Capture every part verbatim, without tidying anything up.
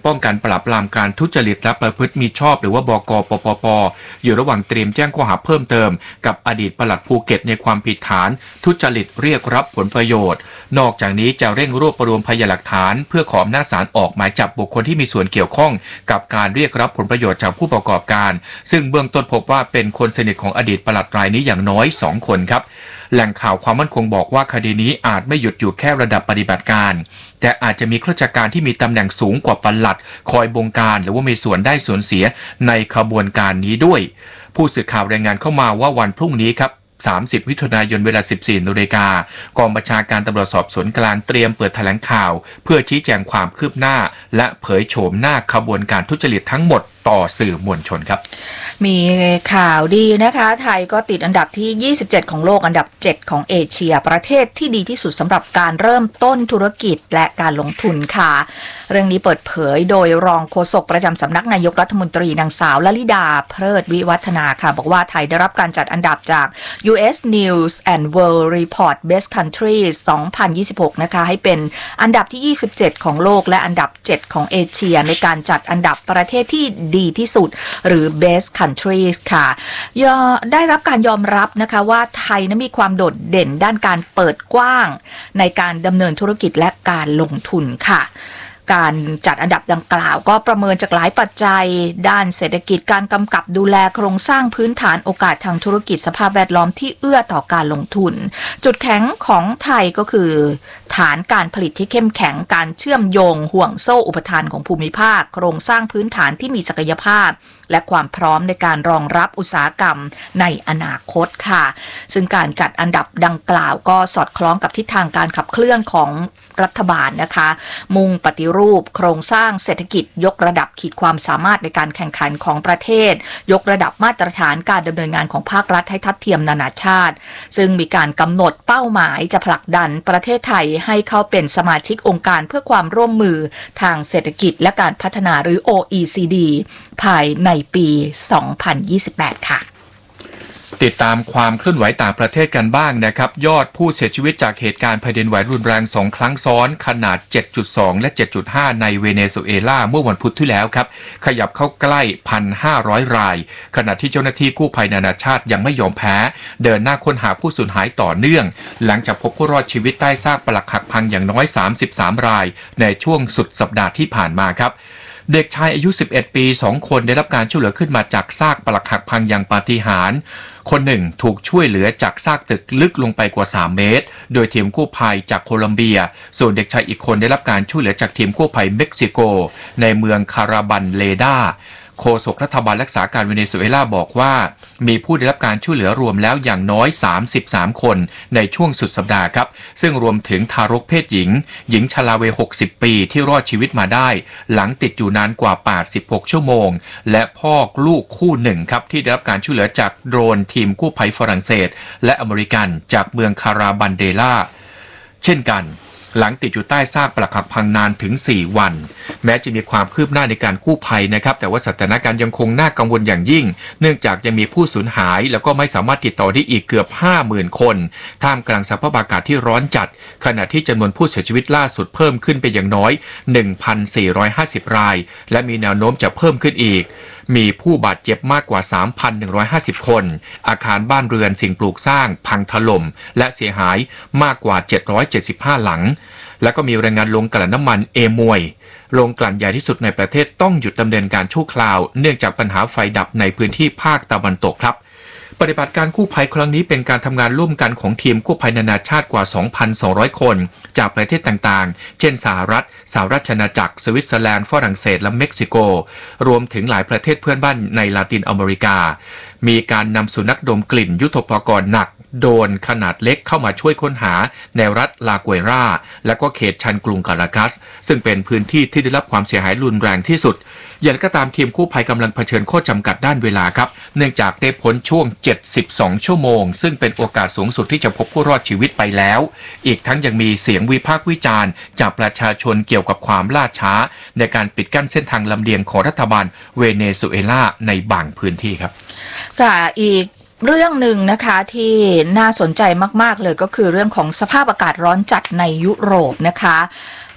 ป้องกันปราบปรามการทุจริตและประพฤติมิชอบหรือว่าบก.ปปป.อยู่ระหว่างเตรียมแจ้งข้อหาเพิ่มเติมกับอดีตปลัดภูเก็ตในความผิดฐานทุจริตเรียกรับผลประโยชน์นอกจากนี้จะเร่งรวบรวมพยานหลักฐานเพื่อขออำนาจศาลออกหมายจับบุคคลที่มีส่วนเกี่ยวข้องกับการเรียกรับผลประโยชน์จากผู้ประกอบการซึ่งเบื้องต้นพบว่าเป็นคนสนิทของอดีตปลัดรายนี้อย่างน้อยสองคนครับแหล่งข่าวความมั่นคงบอกว่าคดีนี้อาจไม่หยุดอยู่แค่ระดับปฏิบัติการแต่อาจจะมีข้าราชการที่มีตำแหน่งสูงกว่าปลัดคอยบงการหรือว่ามีส่วนได้ส่วนเสียในขบวนการนี้ด้วยผู้สื่อข่าวรายงานเข้ามาว่าวันพรุ่งนี้ครับสามสิบมิถุนายนเวลา สิบสี่นาฬิกากองบัญชาการตำรวจสอบสวนกลางเตรียมเปิดแถลงข่าวเพื่อชี้แจงความคืบหน้าและเผยโฉมหน้าขบวนการทุจริตทั้งหมดต่อสื่อมวลชนครับมีข่าวดีนะคะไทยก็ติดอันดับที่ยี่สิบเจ็ดของโลกอันดับเจ็ดของเอเชียประเทศที่ดีที่สุดสำหรับการเริ่มต้นธุรกิจและการลงทุนค่ะเรื่องนี้เปิดเผยโดยรองโฆษกประจำสำนักนายกรัฐมนตรีนางสาวลลิดาเพลิดวิวัฒนาค่ะบอกว่าไทยได้รับการจัดอันดับจาก ยู เอส News and World Report Best Countries สองพันยี่สิบหกนะคะให้เป็นอันดับที่ยี่สิบเจ็ดของโลกและอันดับเจ็ดของเอเชียในการจัดอันดับประเทศที่ดีที่สุดหรือ Best Countries ค่ะได้รับการยอมรับนะคะว่าไทยนั้นมีความโดดเด่นด้านการเปิดกว้างในการดำเนินธุรกิจและการลงทุนค่ะการจัดอันดับดังกล่าวก็ประเมินจากหลายปัจจัยด้านเศรษฐกิจการกำกับดูแลโครงสร้างพื้นฐานโอกาสทางธุรกิจสภาพแวดล้อมที่เอื้อต่อการลงทุนจุดแข็งของไทยก็คือฐานการผลิตที่เข้มแข็งการเชื่อมโยงห่วงโซ่อุปทานของภูมิภาคโครงสร้างพื้นฐานที่มีศักยภาพและความพร้อมในการรองรับอุตสาหกรรมในอนาคตค่ะซึ่งการจัดอันดับดังกล่าวก็สอดคล้องกับทิศทางการขับเคลื่อนของรัฐบาลนะคะมุ่งปฏิรูปโครงสร้างเศรษฐกิจยกระดับขีดความสามารถในการแข่งขันของประเทศยกระดับมาตรฐานการดำเนินงานของภาครัฐให้ทัดเทียมนานาชาติซึ่งมีการกำหนดเป้าหมายจะผลักดันประเทศไทยให้เข้าเป็นสมาชิกองค์การเพื่อความร่วมมือทางเศรษฐกิจและการพัฒนาหรือ โอ อี ซี ดี ภายในปี สองพันยี่สิบแปด ค่ะติดตามความเคลื่อนไหวต่างประเทศกันบ้างนะครับยอดผู้เสียชีวิตจากเหตุการณ์แผ่นดินไหวรุนแรงสองครั้งซ้อนขนาด เจ็ดจุดสอง และ เจ็ดจุดห้า ในเวเนซุเอลาเมื่อวันพุธที่แล้วครับขยับเข้าใกล้ หนึ่งพันห้าร้อย รายขณะที่เจ้าหน้าที่กู้ภัยนานาชาติยังไม่ยอมแพ้เดินหน้าค้นหาผู้สูญหายต่อเนื่องหลังจากพบผู้รอดชีวิตใต้ซากปรักหักพังอย่างน้อยสามสิบสามรายในช่วงสุดสัปดาห์ที่ผ่านมาครับเด็กชายอายุสิบเอ็ดปีสองคนได้รับการช่วยเหลือขึ้นมาจากซากปรักหักพังอย่างปาฏิหาริย์คนหนึ่งถูกช่วยเหลือจากซากตึกลึกลงไปกว่าสามเมตรโดยทีมกู้ภัยจากโคลัมเบียส่วนเด็กชายอีกคนได้รับการช่วยเหลือจากทีมกู้ภัยเม็กซิโกในเมืองคาราบันเลดาโฆษกรัฐบาลรักษาการเวเนซุเอลาบอกว่ามีผู้ได้รับการช่วยเหลือรวมแล้วอย่างน้อยสามสิบสามคนในช่วงสุดสัปดาห์ครับซึ่งรวมถึงทารกเพศหญิงหญิงชราวัยหกสิบปีที่รอดชีวิตมาได้หลังติดอยู่นานกว่าแปดสิบหกชั่วโมงและพ่อลูกคู่หนึ่งครับที่ได้รับการช่วยเหลือจากโดรนทีมกู้ภัยฝรั่งเศสและอเมริกันจากเมืองคาราบันเดลาเช่นกันหลังติดอยู่ใต้ซากปรักหักพังนานถึงสี่วันแม้จะมีความคืบหน้าในการกู้ภัยนะครับแต่ว่าสถานการณ์ยังคงน่ากังวลอย่างยิ่งเนื่องจากยังมีผู้สูญหายแล้วก็ไม่สามารถติดต่อได้อีกเกือบ ห้าหมื่น คนท่ามกลางสภาพอากาศที่ร้อนจัดขณะที่จำนวนผู้เสียชีวิตล่าสุดเพิ่มขึ้นไปอย่างน้อย หนึ่งพันสี่ร้อยห้าสิบ รายและมีแนวโน้มจะเพิ่มขึ้นอีกมีผู้บาดเจ็บมากกว่า สามพันหนึ่งร้อยห้าสิบ คนอาคารบ้านเรือนสิ่งปลูกสร้างพังถล่มและเสียหายมากกว่าเจ็ดร้อยเจ็ดสิบห้าหลังและก็มีรายงานโรงกลั่นน้ำมันเอมวยโรงกลั่นใหญ่ที่สุดในประเทศต้องหยุดดำเนินการชั่วคราวเนื่องจากปัญหาไฟดับในพื้นที่ภาคตะวันตกครับปฏิบัติการกู้ภัยครั้งนี้เป็นการทำงานร่วมกันของทีมกู้ภัยนานาชาติกว่า สองพันสองร้อย คนจากประเทศต่างๆเช่นสหรัฐสหราชอาณาจักรสวิตเซอร์แลนด์ฝรั่งเศสและเม็กซิโกรวมถึงหลายประเทศเพื่อนบ้านในลาตินอเมริกามีการนำสุนัขดมกลิ่นยุทโธปกรณ์หนักโดรนขนาดเล็กเข้ามาช่วยค้นหาในรัฐลากัวราและก็เขตชันกรุงคาราคัสซึ่งเป็นพื้นที่ที่ได้รับความเสียหายรุนแรงที่สุดอย่างไรก็ตามทีมกู้ภัยกำลังเผชิญข้อจำกัดด้านเวลาครับเนื่องจากได้พ้นช่วงเจ็ดสิบสองชั่วโมงซึ่งเป็นโอกาสสูงสุดที่จะพบผู้รอดชีวิตไปแล้วอีกทั้งยังมีเสียงวิพากษ์วิจารณ์จากประชาชนเกี่ยวกับความล่าช้าในการปิดกั้นเส้นทางลำเลียงของรัฐบาลเวเนซุเอลาในบางพื้นที่ครับค่ะอีกเรื่องหนึ่งนะคะที่น่าสนใจมากๆเลยก็คือเรื่องของสภาพอากาศร้อนจัดในยุโรปนะคะ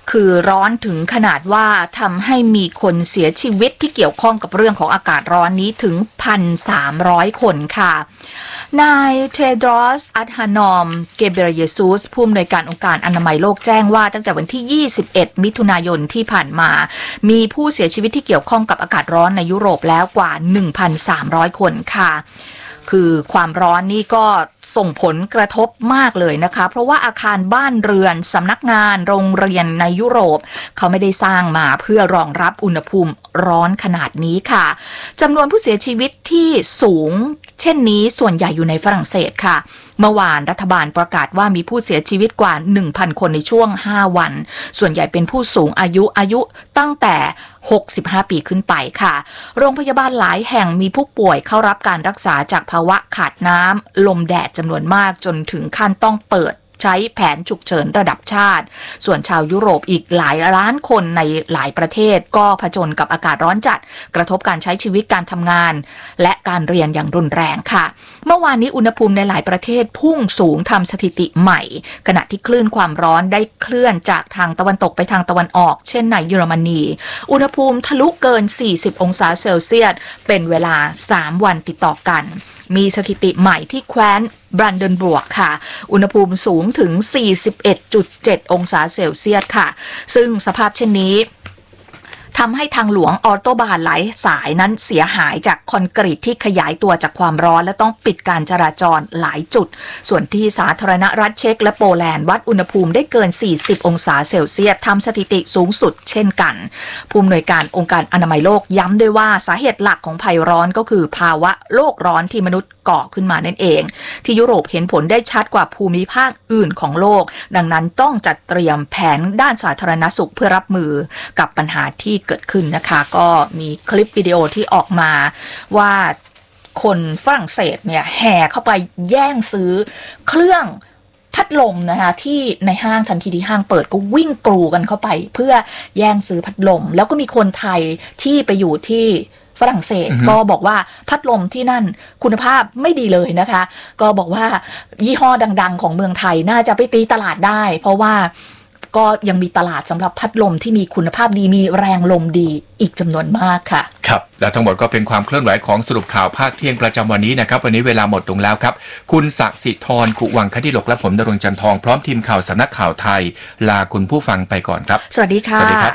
คือร้อนถึงขนาดว่าทำให้มีคนเสียชีวิตที่เกี่ยวข้องกับเรื่องของอากาศร้อนนี้ถึง หนึ่งพันสามร้อย คนค่ะนายเทโดรส อัธานอม เกเบรเยซูสผู้อำนวยการองค์การอนามัยโลกแจ้งว่าตั้งแต่วันที่ ยี่สิบเอ็ด มิถุนายนที่ผ่านมามีผู้เสียชีวิตที่เกี่ยวข้องกับอากาศร้อนในยุโรปแล้วกว่า หนึ่งพันสามร้อย คนค่ะคือความร้อนนี่ก็ส่งผลกระทบมากเลยนะคะเพราะว่าอาคารบ้านเรือนสำนักงานโรงเรียนในยุโรปเขาไม่ได้สร้างมาเพื่อรองรับอุณหภูมิร้อนขนาดนี้ค่ะจำนวนผู้เสียชีวิตที่สูงเช่นนี้ส่วนใหญ่อยู่ในฝรั่งเศสค่ะเมื่อวานรัฐบาลประกาศว่ามีผู้เสียชีวิตกว่า หนึ่งพัน คนในช่วงห้าวันส่วนใหญ่เป็นผู้สูงอายุอายุตั้งแต่หกสิบห้าปีขึ้นไปค่ะโรงพยาบาลหลายแห่งมีผู้ป่วยเข้ารับการรักษาจากภาวะขาดน้ำลมแดดจำนวนมากจนถึงขั้นต้องเปิดใช้แผนฉุกเฉินระดับชาติส่วนชาวยุโรปอีกหลายล้านคนในหลายประเทศก็ผจญกับอากาศร้อนจัดกระทบการใช้ชีวิตการทำงานและการเรียนอย่างรุนแรงค่ะเมื่อวานนี้อุณหภูมิในหลายประเทศพุ่งสูงทำสถิติใหม่ขณะที่คลื่นความร้อนได้เคลื่อนจากทางตะวันตกไปทางตะวันออกเช่นในเยอรมนีอุณหภูมิทะลุเกินสี่สิบองศาเซลเซียสเป็นเวลาสามวันติดต่อกันมีสถิติใหม่ที่แคว้นบรันเดนบวกค่ะอุณหภูมิสูงถึง สี่สิบเอ็ดจุดเจ็ด องศาเซลเซียสค่ะซึ่งสภาพเช่นนี้ทำให้ทางหลวงออโตบานหลายสายนั้นเสียหายจากคอนกรีตที่ขยายตัวจากความร้อนและต้องปิดการจราจรหลายจุดส่วนที่สาธารณรัฐเช็กและโปแลนด์วัดอุณหภูมิได้เกินสี่สิบองศาเซลเซียสทำสถิติสูงสุดเช่นกันผู้อำนวยการองค์การอนามัยโลกย้ำด้วยว่าสาเหตุหลักของภัยร้อนก็คือภาวะโลกร้อนที่มนุษย์ก่อขึ้นมานั่นเองที่ยุโรปเห็นผลได้ชัดกว่าภูมิภาคอื่นของโลกดังนั้นต้องจัดเตรียมแผนด้านสาธารณสุขเพื่อรับมือกับปัญหาที่เกิดขึ้นนะคะก็มีคลิปวิดีโอที่ออกมาว่าคนฝรั่งเศสเนี่ยแห่เข้าไปแย่งซื้อเครื่องพัดลมนะคะที่ในห้างทันทีที่ห้างเปิดก็วิ่งกรูกันเข้าไปเพื่อแย่งซื้อพัดลมแล้วก็มีคนไทยที่ไปอยู่ที่ฝรั่งเศส mm-hmm. ก็บอกว่าพัดลมที่นั่นคุณภาพไม่ดีเลยนะคะก็บอกว่ายี่ห้อดังๆของเมืองไทยน่าจะไปตีตลาดได้เพราะว่าก็ยังมีตลาดสำหรับพัดลมที่มีคุณภาพดีมีแรงลมดีอีกจำนวนมากค่ะครับและทั้งหมดก็เป็นความเคลื่อนไหวของสรุปข่าวภาคเที่ยงประจำวันนี้นะครับวันนี้เวลาหมดลงแล้วครับคุณศักดิ์สิทธิ์ธรขุวังคดิลกและผมดรงจันทองพร้อมทีมข่าวสำนักข่าวไทยลาคุณผู้ฟังไปก่อนครับสวัสดีค่ะสวัสดีครับ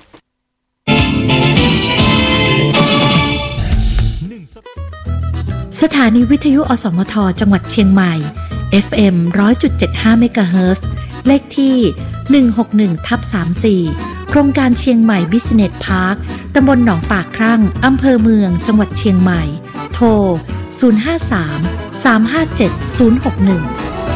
สถานีวิทยุอสมทจังหวัดเชียงใหม่ เอฟ เอ็ม หนึ่งร้อยจุดเจ็ดห้า เมกะเฮิรตซ์ เลขที่ หนึ่งหกหนึ่งทับสามสี่ โครงการเชียงใหม่บิสเนสพาร์ค ตำบลหนองปากครั่ง อำเภอเมือง จังหวัดเชียงใหม่ โทร ศูนย์ ห้า สาม สาม ห้า เจ็ด ศูนย์ หก หนึ่ง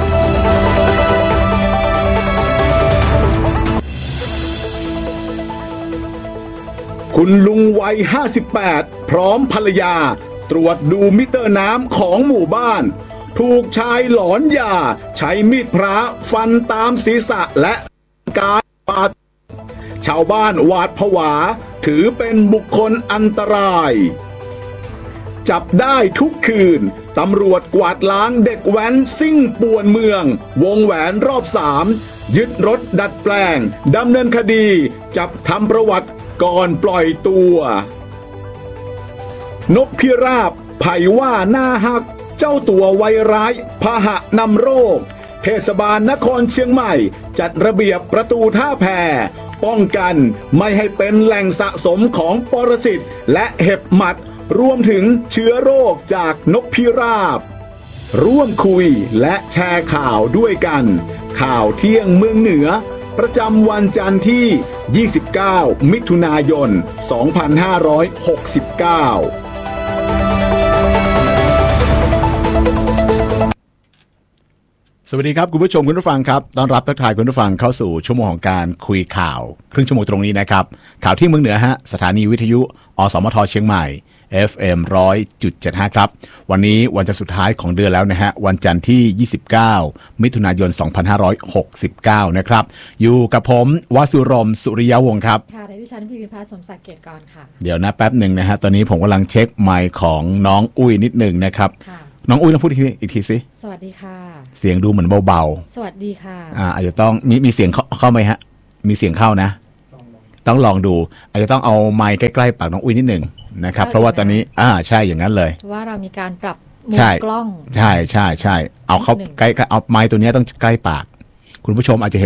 คุณลุงวัยห้าสิบแปดพร้อมภรรยาตรวจดูมิเตอร์น้ำของหมู่บ้านถูกชายหลอนยาใช้มีดพระฟันตามศีรษะและกายบาดชาวบ้านหวาดผวาถือเป็นบุคคลอันตรายจับได้ทุกคืนตำรวจกวาดล้างเด็กแว้นซิ่งป่วนเมืองวงแหวนรอบสามยึดรถดัดแปลงดำเนินคดีจับทำประวัติก่อนปล่อยตัวนกพิราบไผ่ว่าหน้าหักเจ้าตัวไวร้ายพาหะนำโรคเทศบาลนครเชียงใหม่จัดระเบียบประตูท่าแพป้องกันไม่ให้เป็นแหล่งสะสมของปรสิตและเห็บหมัดรวมถึงเชื้อโรคจากนกพิราบร่วมคุยและแชร์ข่าวด้วยกันข่าวเที่ยงเมืองเหนือประจำวันจันทร์ที่ยี่สิบเก้ามิถุนายนสองพันห้าร้อยหกสิบเก้าสวัสดีครับคุณผู้ชมคุณผู้ฟังครับต้อนรับทักทายคุณผู้ฟังเข้าสู่ชั่วโมงของการคุยข่าวครึ่งชั่วโมงตรงนี้นะครับข่าวที่เมืองเหนือฮะสถานีวิทยุอสมทเชียงใหม่ เอฟ เอ็ม หนึ่งร้อยจุดเจ็ดห้า ครับวันนี้วันจันทร์สุดท้ายของเดือนแล้วนะฮะวันจันทร์ที่ยี่สิบเก้ามิถุนายนสองพันห้าร้อยหกสิบเก้านะครับอยู่กับผมวสุรมสุริยวงศ์ครับค่ะดิฉันพิริพาสมศักดิ์เกตกรค่ะเดี๋ยวนะแป๊บหนึ่งนะฮะตอนนี้ผมกำลังเช็คไมค์ของน้องอุ้ยนิดหนึ่งนะครับน้องอุ้ยต้องพูดอีกทีอีกทีสิสวัสดีค่ะเสียงดูเหมือนเบาๆสวัสดีค่ะอ่าอาจจะต้องมีมีเสียงเข้าเข้าไหมฮะมีเสียงเข้านะต้องลองดูอาจจะต้องเอาไมค์ใกล้ๆปากน้องอุ้ยนิดหนึ่งนะครับเพราะว่าตอนนี้อ่าใช่อย่างนั้นเลยเพราะว่าเรามีการปรับมุมใช่กล้องใช่ใช่ใช่เอาเข้าใกล้ๆเอาไมค์ตัวนี้ต้องใกล้ปากคุณผู้ชมอาจจะ